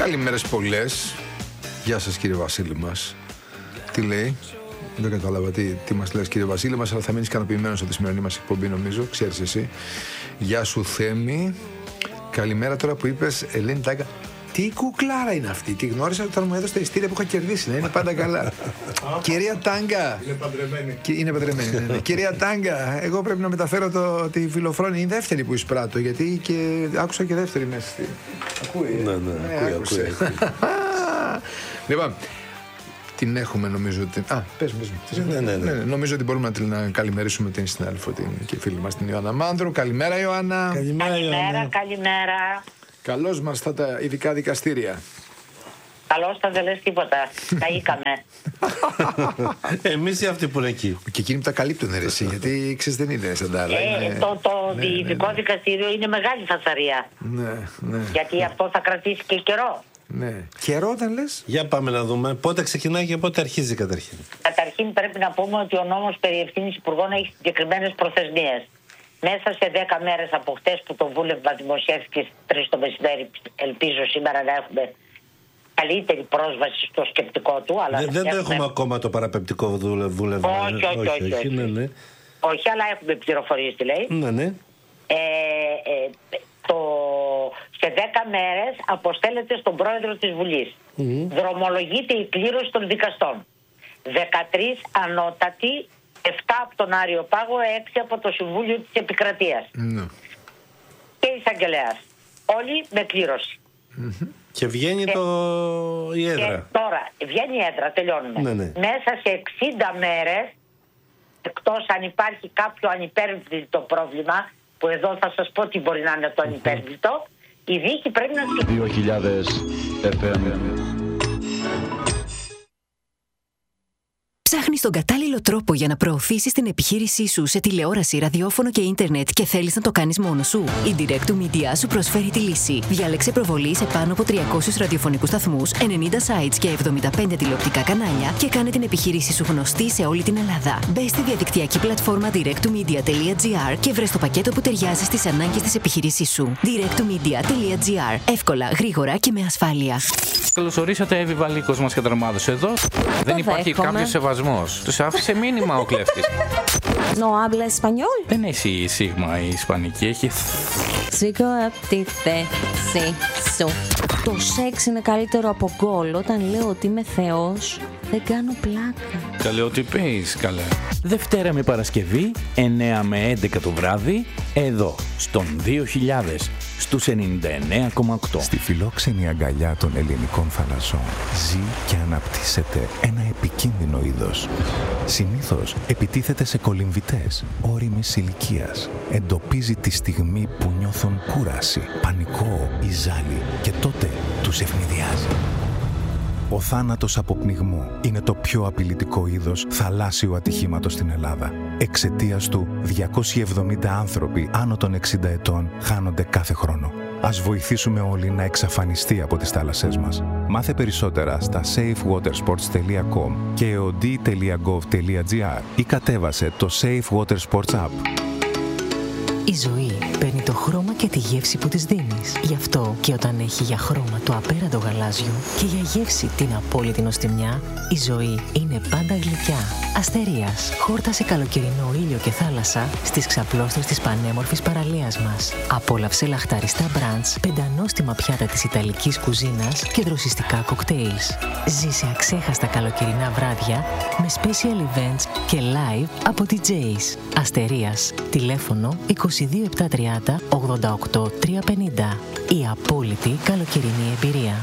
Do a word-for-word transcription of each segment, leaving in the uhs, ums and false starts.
Καλημέρες πολλές. Γεια σας κύριε Βασίλη μας. Τι λέει? Δεν κατάλαβα τι, τι μας λες κύριε Βασίλη μας, αλλά θα μείνεις ικανοποιημένος από τη σημερινή μας εκπομπή νομίζω, ξέρεις εσύ. Γεια σου Θέμη. Καλημέρα τώρα που είπες Ελένη Τάγκα. Τι κουκλάρα είναι αυτή, τη γνώρισα όταν μου έδωσε τα ειστήρια που είχα κερδίσει, να είναι πάντα καλά. Κυρία Τάγκα. Είναι παντρεμένη. Είναι παντρεμένη, ναι, ναι. Κυρία Τάγκα, εγώ πρέπει να μεταφέρω το, τη φιλοφρόνη, είναι η δεύτερη που εισπράττω, γιατί και άκουσα και δεύτερη μέσα στη... Ακούει. Ναι, ναι, ναι, ακούει, ακούει. Λοιπόν, την έχουμε νομίζω ότι... Α, πες μου, πες μου. Ναι, ναι, ναι. Ναι, νομίζω ότι μπορούμε να, να καλημερίσουμε την συνάδελφο την, και φίλη μας την Ιωάννα Μάνδρου. Καλημέρα Ιωάννα. Καλημέρα, καλημέρα. καλημέρα. Καλώς μας στα τα ειδικά δικαστήρια. Καλώς τα δεν λες τίποτα. Τα είχαμε. Εμείς οι αυτοί που είναι εκεί. Και εκείνοι που τα καλύπτουν ρε εσύ, γιατί ξέρεις δεν είναι σαν τα άλλα. Ε, είναι... Το, το ναι, ειδικό ναι, ναι. δικαστήριο είναι μεγάλη φασαρία. Ναι, ναι. Γιατί αυτό θα κρατήσει και καιρό. Ναι. Καιρό όταν λες? Για πάμε να δούμε πότε ξεκινάει και πότε αρχίζει καταρχήν. Καταρχήν πρέπει να πούμε ότι ο νόμος περί ευθύνης υπουργών έχει συγκεκριμένες προθεσμίες. Μέσα σε δέκα μέρες από χτες που το βούλευμα δημοσιεύτηκε στις τρεις το μεσημέρι, ελπίζω σήμερα να έχουμε καλύτερη πρόσβαση στο σκεπτικό του. Αλλά δεν, δεν το έχουμε ακόμα το παραπεπτικό βούλευμα. Όχι, όχι, όχι. όχι, όχι. Ναι, ναι. όχι αλλά έχουμε πληροφορίες τι λέει. Ναι, ναι. Ε, ε, το, σε δέκα μέρες αποστέλλεται στον πρόεδρο της Βουλής. Mm-hmm. Δρομολογείται η κλήρωση των δικαστών. δεκατρείς ανώτατοι, επτά από τον Άριο Πάγο, έξι από το Συμβούλιο της Επικρατείας. Mm-hmm. Και εισαγγελέας. Όλοι με κλήρωση. Mm-hmm. Και βγαίνει και, το... η έδρα. Και τώρα βγαίνει η έδρα, τελειώνουμε. Ναι, ναι. Μέσα σε εξήντα μέρες, εκτός αν υπάρχει κάποιο ανυπέρβλητο πρόβλημα, που εδώ θα σας πω τι μπορεί να είναι το ανυπέρβλητο, η δίκη πρέπει να... δύο χιλιάδες εφ εμ. Ψάχνεις τον κατάλληλο τρόπο για να προωθήσεις την επιχείρησή σου σε τηλεόραση, ραδιόφωνο και ίντερνετ και θέλεις να το κάνεις μόνος σου? Η Direct to Media σου προσφέρει τη λύση. Διάλεξε προβολή σε πάνω από τριακόσιους ραδιοφωνικούς σταθμούς, ενενήντα sites και εβδομήντα πέντε τηλεοπτικά κανάλια και κάνε την επιχείρησή σου γνωστή σε όλη την Ελλάδα. Μπες στη διαδικτυακή πλατφόρμα direct to media dot gr και βρες το πακέτο που ταιριάζει στις ανάγκες της επιχείρησής σου. direct to media dot gr. Εύκολα, γρήγορα και με ασφάλεια. Καλώς ορίσατε, Εύη Βαλίκος μας καταρμάδος εδώ. Δεν υπάρχει κάποιο σεβασμός. Τους άφησε μήνυμα ο κλέφτης. No habla español. Δεν έχει η σίγμα η ισπανική, έχει... Σήκω από τη θέση σου. Το σεξ είναι καλύτερο από γκολ. Όταν λέω ότι είμαι θεός, δεν κάνω πλάκα. Καλέ ότι πεις, καλέ. Δευτέρα με Παρασκευή, εννέα με έντεκα το βράδυ, εδώ, στον δύο χιλιάδες, στους ενενήντα εννέα κόμμα οκτώ. Στη φιλόξενη αγκαλιά των ελληνικών θαλασσών ζει και αναπτύσσεται ένα επικίνδυνο είδος. Συνήθως επιτίθεται σε κολυμβητές όριμης ηλικίας. Εντοπίζει τη στιγμή που νιώθουν κούραση, πανικό ή ζάλι και τότε τους ευνηδιάζει. Ο θάνατος από πνιγμό είναι το πιο απειλητικό είδος θαλάσσιου ατυχήματος στην Ελλάδα. Εξαιτίας του, διακόσιοι εβδομήντα άνθρωποι άνω των εξήντα ετών χάνονται κάθε χρόνο. Ας βοηθήσουμε όλοι να εξαφανιστεί από τις θάλασσές μας. Μάθε περισσότερα στα safe water sports dot com και eod dot gov dot gr ή κατέβασε το Safe Water Sports App. Η ζωή παίρνει το χρώμα και τη γεύση που της δίνεις. Γι' αυτό και όταν έχει για χρώμα το απέραντο γαλάζιο και για γεύση την απόλυτη νοστιμιά, η ζωή είναι πάντα γλυκιά. Αστερίας, χόρτασε καλοκαιρινό ήλιο και θάλασσα στις ξαπλώστρες της πανέμορφης παραλίας μας. Απόλαυσε λαχταριστά μπραντς, πεντανόστιμα πιάτα της ιταλικής κουζίνας και δροσιστικά κοκτέιλς. Ζήσε αξέχαστα καλοκαιρινά βράδια με special events και live από ντι τζέις. Αστερίας, τηλέφωνο είκοσι δύο επτακόσια τριάντα ογδόντα οκτώ τριακόσια πενήντα. Η απόλυτη καλοκαιρινή εμπειρία.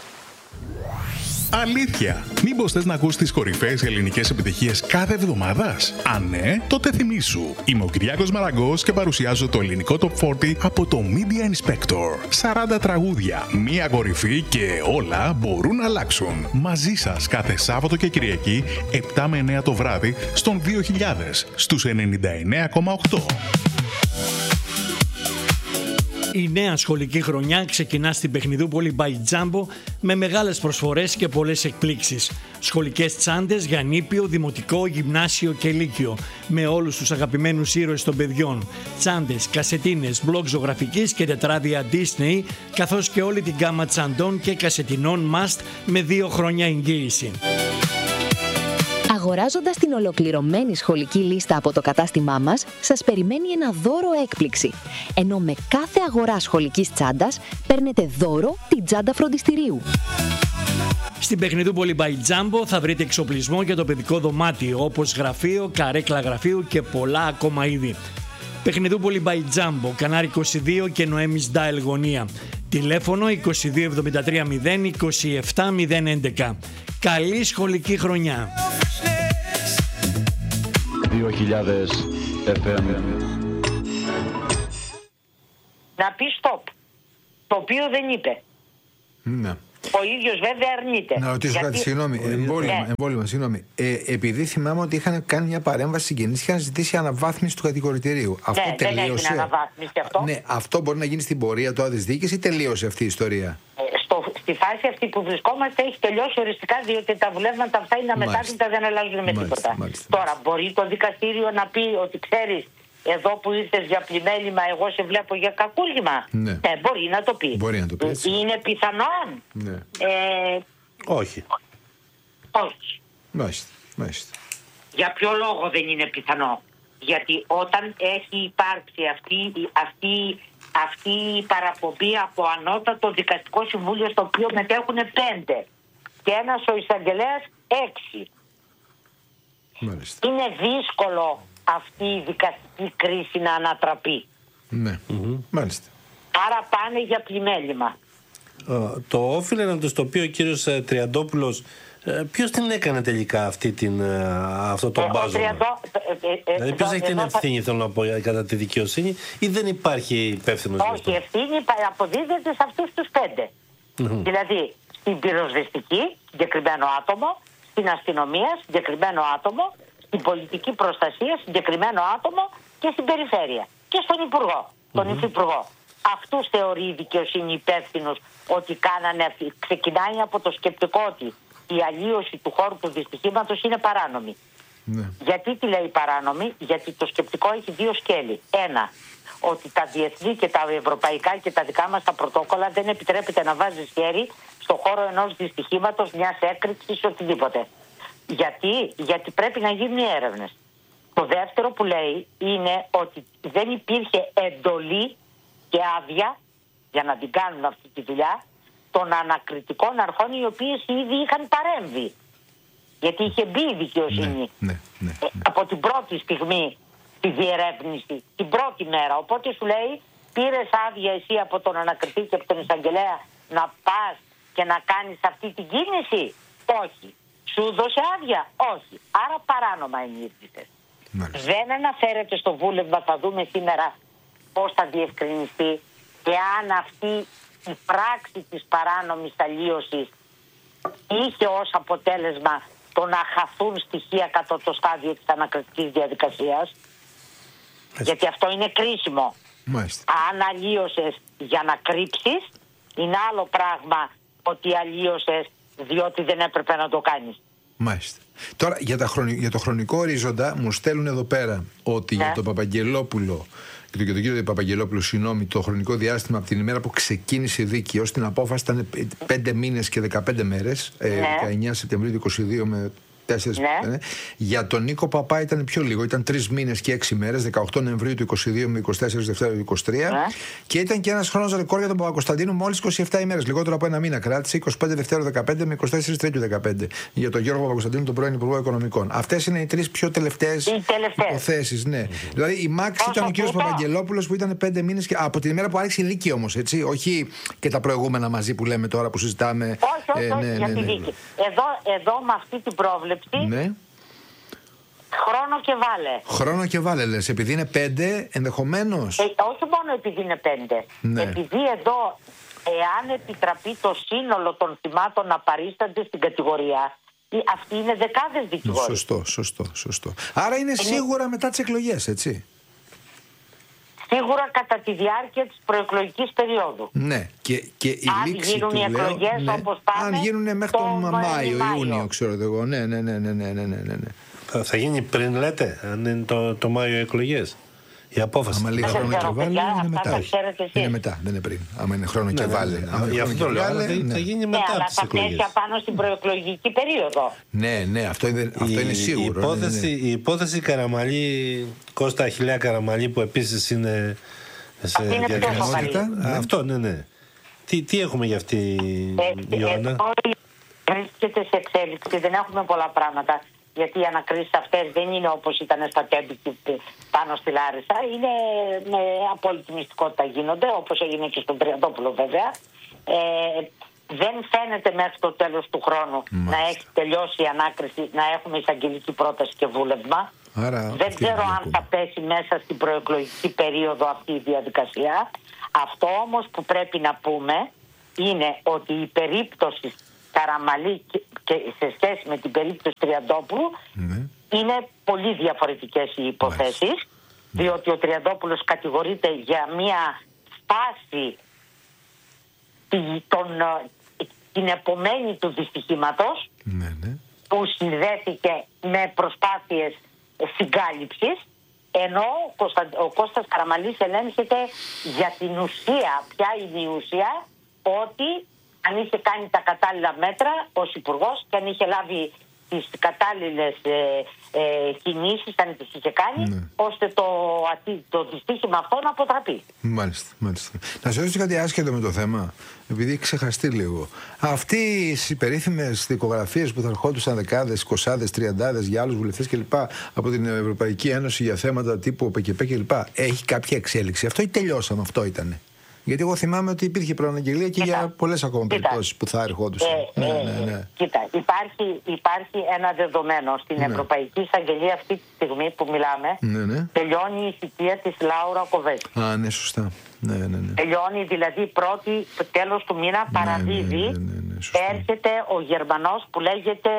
Αλήθεια! Μήπως θες να ακούσεις τις κορυφαίες ελληνικές επιτυχίες κάθε εβδομάδας? Αν ναι, τότε θυμήσου. Είμαι ο Κυριάκος Μαραγκός και παρουσιάζω το ελληνικό Top σαράντα από το Media Inspector. σαράντα τραγούδια, μία κορυφή και όλα μπορούν να αλλάξουν. Μαζί σας κάθε Σάββατο και Κυριακή, επτά με εννέα το βράδυ, στον δύο χιλιάδες, στους ενενήντα εννέα κόμμα οκτώ. Η νέα σχολική χρονιά ξεκινά στην Παιχνιδούπολη by Jumbo με μεγάλες προσφορές και πολλές εκπλήξεις. Σχολικές τσάντες για νήπιο, δημοτικό, γυμνάσιο και λύκειο με όλους τους αγαπημένους ήρωες των παιδιών. Τσάντες, κασετίνες, μπλοκ ζωγραφικής και τετράδια Disney, καθώς και όλη την γκάμα τσαντών και κασετινών Must με δύο χρόνια εγγύηση. Αγοράζοντας την ολοκληρωμένη σχολική λίστα από το κατάστημά μας, σας περιμένει ένα δώρο έκπληξη. Ενώ με κάθε αγορά σχολικής τσάντας παίρνετε δώρο την τσάντα φροντιστηρίου. Στην Παιχνιδούπολη by Jumbo θα βρείτε εξοπλισμό για το παιδικό δωμάτιο, όπως γραφείο, καρέκλα γραφείου και πολλά ακόμα είδη. Παιχνιδούπολη by Jumbo, Κανάρι είκοσι δύο και Νοέμις Ντάιλ γωνία. Τηλέφωνο είκοσι δύο εβδομήντα τρία μηδέν είκοσι επτά μηδέν έντεκα. Καλή σχολική χρονιά. δύο χιλιάδες εφ εμ. Να πει stop. Το οποίο δεν είπε. Ναι. Ο ίδιος βέβαια αρνείται. Να ρωτήσω Γιατί... κάτι, συγγνώμη. Εμβόλυμα, Ναι. εμβόλυμα, συγγνώμη. Ε, επειδή θυμάμαι ότι είχαν κάνει μια παρέμβαση συγγενείς και είχαν ζητήσει αναβάθμιση του κατηγορητηρίου. Αυτό Ναι, δεν τελείωσε. έγινε αναβάθμιση αυτό. Ναι, αυτό μπορεί να γίνει στην πορεία τώρα της διοίκησης ή τελείωσε αυτή η ιστορία? Ε, στο, στη φάση αυτή που βρισκόμαστε έχει τελειώσει οριστικά, διότι τα βουλεύματα αυτά είναι αμετάκλητα, δεν αλλάζουν με Μάλιστα, τίποτα. μάλιστα, Τώρα, μάλιστα. μπορεί το δικαστήριο να πει ότι ξέρεις, εδώ που ήρθες για πλημέλημα, εγώ σε βλέπω για κακούργημα. Ναι. Ε, μπορεί να το πει. Μπορεί να το πει έτσι. Είναι πιθανόν. Ναι. Ε, Όχι. όχι. Μάλιστα, μάλιστα. Για ποιο λόγο δεν είναι πιθανό? Γιατί όταν έχει υπάρξει αυτή, αυτή, αυτή η παραπομπή από ανώτατο δικαστικό συμβούλιο, στο οποίο μετέχουν πέντε και ένας ο εισαγγελέας έξι, Μάλιστα. είναι δύσκολο αυτή η δικαστική κρίση να ανατραπεί. Ναι, mm-hmm. Μάλιστα. Άρα πάνε για πλημέλημα. Uh, το όφιλε να το στο πει ο κύριος uh, Τριαντόπουλος. Uh, ποιος την έκανε τελικά αυτή την, uh, αυτό το μπάζωμα? Τριαντό... ε, ε, Δηλαδή ποιος έχει την θα... ευθύνη, θέλω να πω, κατά τη δικαιοσύνη, ή δεν υπάρχει υπεύθυνος? Όχι, η ευθύνη αποδίδεται σε αυτούς τους πέντε. Mm-hmm. Δηλαδή στην πυροσβεστική συγκεκριμένο άτομο, στην αστυνομία συγκεκριμένο άτομο, στην πολιτική προστασία συγκεκριμένο άτομο και στην περιφέρεια και στον Υπουργό, τον mm-hmm. Υφυπουργό. Αυτούς θεωρεί η δικαιοσύνη υπεύθυνους ότι κάνανε, ξεκινάει από το σκεπτικό ότι η αλλίωση του χώρου του δυστυχήματος είναι παράνομη. Ναι. Γιατί τη λέει παράνομη? Γιατί το σκεπτικό έχει δύο σκέλη. Ένα, ότι τα διεθνή και τα ευρωπαϊκά και τα δικά μας τα πρωτόκολλα δεν επιτρέπεται να βάζεις χέρι στο χώρο ενός δυστυχήματος, μιας έκρηξης, οτιδήποτε. Γιατί? Γιατί πρέπει να γίνουν έρευνες. Το δεύτερο που λέει είναι ότι δεν υπήρχε εντολή και άδεια για να την κάνουν αυτή τη δουλειά των ανακριτικών αρχών, οι οποίες ήδη είχαν παρέμβει. Γιατί είχε μπει η δικαιοσύνη ναι, ναι, ναι, ναι. από την πρώτη στιγμή στη διερεύνηση, την πρώτη μέρα. Οπότε σου λέει, πήρες άδεια εσύ από τον ανακριτή και από τον εισαγγελέα να πας και να κάνεις αυτή την κίνηση? Όχι. Σου δώσε άδεια? Όχι. Άρα παράνομα ενήργησες. Δεν αναφέρεται στο βούλευμα, θα δούμε σήμερα πώς θα διευκρινιστεί, και αν αυτή η πράξη της παράνομης αλλίωσης είχε ως αποτέλεσμα το να χαθούν στοιχεία κατά το στάδιο της ανακριτικής διαδικασίας. Έτσι. Γιατί αυτό είναι κρίσιμο. Μάλιστα. Αν αλλίωσες για να κρύψεις, είναι άλλο πράγμα ότι αλλίωσες διότι δεν έπρεπε να το κάνεις. Μάλιστα. Τώρα για, τα χρονι... για το χρονικό ορίζοντα μου στέλνουν εδώ πέρα ότι ναι. για τον Παπαγγελόπουλο και τον κύριο Παπαγγελόπουλο, συγγνώμη, το χρονικό διάστημα από την ημέρα που ξεκίνησε η δίκη ως την απόφαση ήταν πέντε μήνες και δεκαπέντε μέρες, ναι. δεκαεννέα Σεπτεμβρίου του είκοσι δύο με τέσσερις. Ναι. Ναι. Για τον Νίκο Παπά ήταν πιο λίγο, ήταν τρεις μήνες και έξι μέρες, δεκαοκτώ Νοεμβρίου του είκοσι δύο με είκοσι τέσσερα Δευτέρα του είκοσι τρία. Ναι. Και ήταν και ένας χρόνος ρεκόρ για τον Παπακοσταντίνου, μόλις είκοσι επτά ημέρες, λιγότερο από ένα μήνα κράτησε, είκοσι πέντε Δευτέρα δεκαπέντε με είκοσι τέσσερα Τρίτου δεκαπέντε. Για τον Γιώργο Παπακοσταντίνου, τον πρώην Υπουργό Οικονομικών. Αυτές είναι οι τρεις πιο τελευταίες υποθέσεις. Ναι. Δηλαδή η Μάξ ήταν ο κύριος Παπαγγελόπουλος που ήταν πέντε μήνες και από την ημέρα που άρχισε η δίκη όμως, έτσι. Όχι και τα προηγούμενα μαζί που λέμε τώρα που συζητάμε. Όχι, όχι, ε, ναι, για ναι, τη δίκη. Ναι. Εδώ, εδώ με αυτή την πρόβλεψη. Ναι. Χρόνο και βάλε. Χρόνο και βάλε, λες, επειδή είναι πέντε, ενδεχομένως. Ε, όχι μόνο επειδή είναι πέντε. Ναι. Επειδή εδώ, εάν επιτραπεί το σύνολο των θυμάτων να παρίστανται στην κατηγορία, αυτοί είναι δεκάδες δικηγόροι. Σωστό, σωστό, σωστό. Άρα είναι, είναι... σίγουρα μετά τις εκλογές, έτσι. Σίγουρα κατά τη διάρκεια της προεκλογικής περίοδου. Ναι, και, και η αν λήξη γίνουν του οι εκλογές λέω, όπως πάμε. Αν γίνουν μέχρι τον Μάιο, Μάιο, Ιούνιο, ξέρω εγώ. Ναι, ναι, ναι, ναι, ναι, ναι, ναι, ναι. Θα, θα γίνει πριν, λέτε, αν είναι το, το Μάιο εκλογές. Η απόφαση. Άμα λίγα δεν χρόνο και ξέρω, βάλει, παιδιά, είναι αυτά μετά. τα ξέρετε εσείς. Είναι μετά, δεν είναι πριν. Άμα είναι χρόνο και Ναι, βάλει. ναι, ναι. Άμα είναι Γι' χρόνο αυτό και λέω, βάλει, θα, ναι. θα γίνει Ναι, μετά αλλά τις τα εκλογές. πλαίσια πάνω στην προεκλογική περίοδο. Ναι, ναι, αυτό είναι, αυτό είναι σίγουρο. Η υπόθεση, ναι, ναι. η υπόθεση Καραμαλή, Κώστα Αχιλλέα Καραμαλή, που επίσης είναι σε Αυτή είναι πιο διαδικασία. σοβαρή. Ναι. Αυτό, ναι, ναι. Τι, τι έχουμε για αυτή, Ε, Ιωάννα? εδώ βρίσκεται σε εξέλιξη, δεν έχουμε πολλά πράγματα. Γιατί οι ανακρίσεις αυτές δεν είναι όπως ήταν στα Τέμπη πάνω στη Λάρισα. Είναι με απόλυτη μυστικότητα γίνονται, όπως έγινε και στον Τριαντόπουλο βέβαια. Ε, δεν φαίνεται μέχρι το τέλος του χρόνου Μάλιστα. να έχει τελειώσει η ανάκριση, να έχουμε εισαγγελική πρόταση και βούλευμα. Άρα, Δεν ξέρω αν θα πέσει μέσα στην προεκλογική περίοδο αυτή η διαδικασία. Αυτό όμως που πρέπει να πούμε είναι ότι η περίπτωση Καραμαλή και σε σχέση με την περίπτωση Τριαντόπουλου ναι. είναι πολύ διαφορετικές οι υποθέσεις, διότι ο Τριαντόπουλος κατηγορείται για μια στάση τον, την επομένη του δυστυχήματος, Ναι, ναι. που συνδέθηκε με προσπάθειες συγκάλυψης, ενώ ο, Κώστα, ο Κώστας Καραμαλής ελέγχεται για την ουσία. Ποια είναι η ουσία? Ότι αν είχε κάνει τα κατάλληλα μέτρα ως υπουργός και αν είχε λάβει τις κατάλληλες ε, ε, κινήσεις, αν τις είχε κάνει, ναι. ώστε το, το δυστύχημα αυτό να αποτραπεί. Μάλιστα, μάλιστα. Να σε ρωτήσω κάτι άσχετο με το θέμα, επειδή έχει ξεχαστεί λίγο. Αυτοί οι περίφημες δικογραφίες που θα ερχόντουσαν δεκάδες, εικοσάδες, τριαντάδες για άλλους βουλευτές κλπ. Από την Ευρωπαϊκή Ένωση για θέματα τύπου ΠΚΠ κλπ. Έχει κάποια εξέλιξη? Αυτό ή τελειώσαμε? Αυτό ήτανε? Γιατί εγώ θυμάμαι ότι υπήρχε προαναγγελία και κοίτα, για πολλές ακόμα περιπτώσεις που θα ερχόντουσαν. Ε, ναι, ε, ναι, ναι. Κοίτα, υπάρχει, υπάρχει ένα δεδομένο στην ναι. Ευρωπαϊκή Εισαγγελία αυτή τη στιγμή που μιλάμε. Ναι, ναι. Τελειώνει η θητεία της Λάουρα Κοβέση. Α, ναι, σωστά. Ναι, ναι, ναι. Τελειώνει δηλαδή πρώτη, τέλος του μήνα παραδίδει. Ναι, ναι, ναι, ναι, ναι, έρχεται ο Γερμανός που λέγεται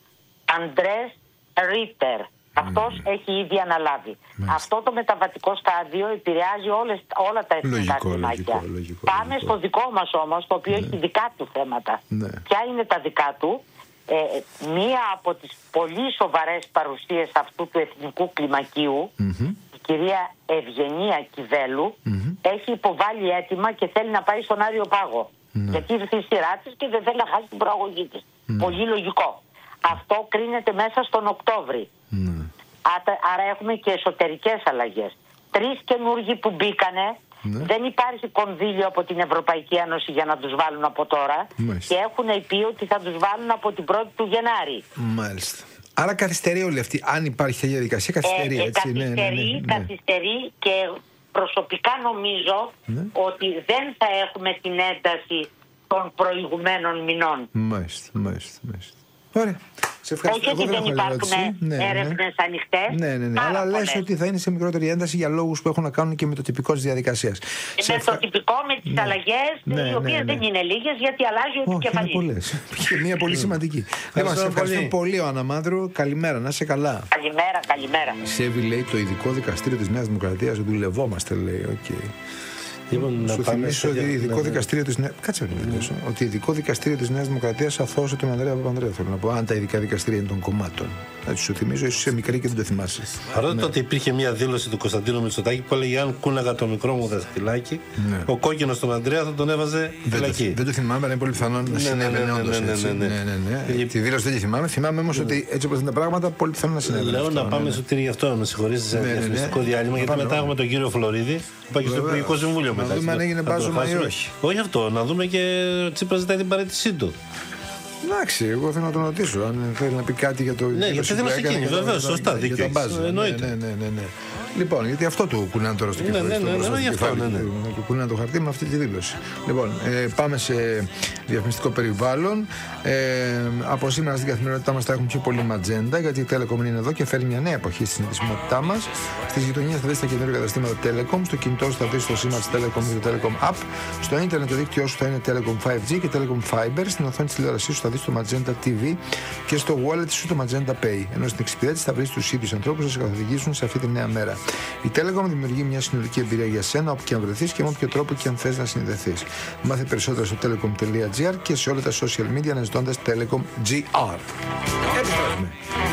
Αντρές Ρίτερ. Αυτός mm. έχει ήδη αναλάβει. Μάλιστα. Αυτό το μεταβατικό στάδιο επηρεάζει όλες, όλα τα εθνικά κλιμάκια. Πάμε λογικό. στο δικό μας όμως, το οποίο ναι. έχει δικά του θέματα. Ναι. Ποια είναι τα δικά του? Ε, μία από τις πολύ σοβαρές παρουσίες αυτού του εθνικού κλιμακίου, mm-hmm. η κυρία Ευγενία Κιβέλου, mm-hmm. έχει υποβάλει αίτημα και θέλει να πάει στον Άριο Πάγο. Mm-hmm. Γιατί ήρθε η σειρά της και δεν θέλει να χάσει την προαγωγή της. Mm-hmm. Πολύ λογικό. Αυτό κρίνεται μέσα στον Οκτώβρη. Mm. Άρα έχουμε και εσωτερικές αλλαγές. Τρεις καινούργοι που μπήκανε, mm. δεν υπάρχει κονδύλιο από την Ευρωπαϊκή Ένωση για να τους βάλουν από τώρα. Μάλιστα. Και έχουν πει ότι θα τους βάλουν από την πρώτη του Γενάρη. Μάλιστα. Άρα καθυστερεί όλη αυτή. Αν υπάρχει τέτοια διαδικασία, καθυστερεί. Ε, έτσι. καθυστερεί, ναι, ναι, ναι, ναι. καθυστερεί και προσωπικά νομίζω ναι. ότι δεν θα έχουμε την ένταση των προηγουμένων μηνών. Μάλιστα, μάλιστα, μάλιστα. Ωραία. Σε ευχαριστώ. Όχι ότι δεν υπάρχουν ναι, έρευνες ναι. ανοιχτές. Ναι, ναι, ναι. Αλλά λες ότι θα είναι σε μικρότερη ένταση για λόγους που έχουν να κάνουν και με το τυπικό της διαδικασίας. Με σε το τυπικό, με τις ναι. αλλαγές, ναι, οι οποίες ναι, ναι. δεν είναι λίγες, γιατί αλλάζει ο επικεφαλής. Είναι πολλές. Και μία πολύ σημαντική. Λοιπόν, σε ευχαριστώ πολύ, Ιωάννα Μάνδρου. Καλημέρα, να είσαι καλά. Καλημέρα, καλημέρα. Σέβη, λέει, το ειδικό δικαστήριο της Νέας Δημοκρατίας. Δουλευόμαστε, λέει. Okay. Λοιπόν, σου θυμίσω ότι ειδικό ναι, δικαστήριο της Νέας... Κάτσε να μιλήσω. Ότι ειδικό δικαστήριο της Νέας Δημοκρατίας αθώωσε τον Ανδρέα Παπανδρέου. Θέλω να πω, αν τα ειδικά δικαστήρια είναι των κομμάτων. Έτσι σου θυμίζω, ίσως είσαι μικρή και δεν το θυμάσαι. Παρότι ναι. ότι υπήρχε μια δήλωση του Κωνσταντίνου Μητσοτάκη που έλεγε αν κούναγα το μικρό μου δαχτυλάκι, ναι. ο κόκκινος τον Ανδρέα θα τον έβαζε φυλακή. Δεν, δεν το θυμάμαι, αλλά είναι πολύ πιθανό να συνέβαινε όντως. Τη δήλωση δεν τη θυμάμαι. Θυμάμαι όμως ότι έτσι όπως είναι τα πράγματα, πολύ πιθανό να συνέβαινε. Λέω να πάμε στο τυρί αυτό, με συγχωρείτε σε διαφημιστικό διάλειμμα, γιατί μετά έχουμε τον κύριο Φλωρίδη που πάει στο Υπουργικό Συμβούλιο μετά. Να δούμε αν έγινε μπάζωμα ή όχι. Όχι αυτό, να δούμε και ο Τσίπρας ζητάει την παραίτησή του. Εντάξει, εγώ θέλω να τον ρωτήσω αν θέλει να πει κάτι για το. Ναι, γιατί δεν μας εκείνη, βεβαίω, σωστά, δίκιο. Εννοείται. Ναι, ναι, ναι, ναι. Λοιπόν, γιατί αυτό του κουνάνε τώρα στο κεφάλι. Ναι, ναι, ναι, γι' αυτό, ναι, ναι. Του κουνάνε το χαρτί με αυτή τη δήλωση. Λοιπόν, ε, πάμε σε διαφημιστικό περιβάλλον. Ε, από σήμερα στην καθημερινότητά μας θα έχουμε πιο πολύ ματζέντα, γιατί η Telecom είναι εδώ και φέρνει μια νέα εποχή στη συνδεσιμότητά μας. Στις γειτονιές θα δεις τα καινούργια καταστήματα Telecom, στο κινητό σου θα δεις το σήμα της Telecom και το Telecom App. Στο ίντερνετ το δίκτυό σου θα είναι Telecom φάιβ τζι και Telecom Fiber. Στην οθόνη της τηλεόρασής σου θα δεις το Magenta τι βι και στο wallet σου το Magenta Pay. Ενώ στην εξυπηρέτηση θα βρεις τους ίδιους ανθρώπους να σε καθοδηγήσουν σε αυτή τη νέα μέρα. Η Telecom δημιουργεί μια συνολική εμπειρία για σένα όπου και αν βρεθείς και με όποιο τρόπο και αν θες να συνδεθείς. Μάθε περισσότερο στο telecom τελεία gr και σε όλα τα social media αναζητώντας Telecom τζι αρ. Επιστρέφουμε.